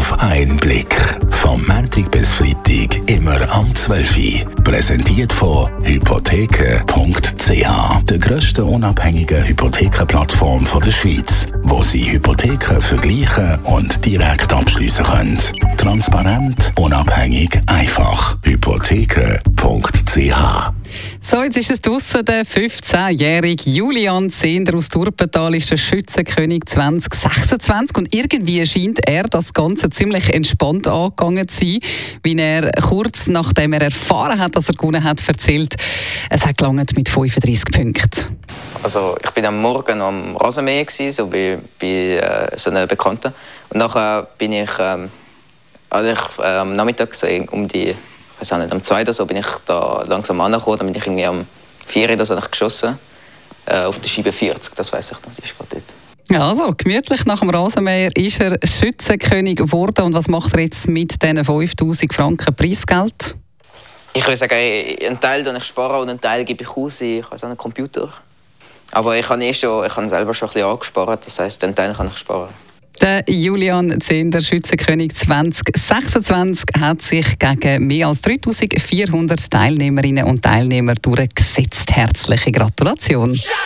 auf einen Blick. Vom Montag bis Freitag immer am 12 Uhr. Präsentiert von hypotheken.ch, der grössten unabhängigen Hypothekenplattform der Schweiz, wo Sie Hypotheken vergleichen und direkt abschliessen können. Transparent, unabhängig, einfach. Hypotheken.ch. So, jetzt ist es draussen. Der 15-jährige Julian Zehnder aus Turpental ist der Schützenkönig 2026 und irgendwie scheint er das Ganze ziemlich entspannt angegangen zu sein, wie er kurz nachdem er erfahren hat, dass er gewonnen hat, erzählt. Es hat gelangt mit 35 Punkten. Also ich bin am Morgen am Rasenmähen so bei so einer Bekannten und nachher bin ich am Nachmittag so um die am 2. oder so bin ich da langsam angekommen, dann bin ich irgendwie am 4. oder so geschossen, auf der Scheibe 40, das weiss ich noch, die ist gerade dort. Ja, also gemütlich nach dem Rasenmäher ist er Schützenkönig geworden. Und was macht er jetzt mit diesen 5000 Franken Preisgeld? Ich würde sagen, einen Teil ich spare und einen Teil gebe ich aus, ich habe einen Computer. Aber ich habe selber schon ein bisschen angespart, das heisst, den Teil kann ich sparen. Der Julian Zehnder, Schützenkönig 2026, hat sich gegen mehr als 3400 Teilnehmerinnen und Teilnehmer durchgesetzt. Herzliche Gratulation.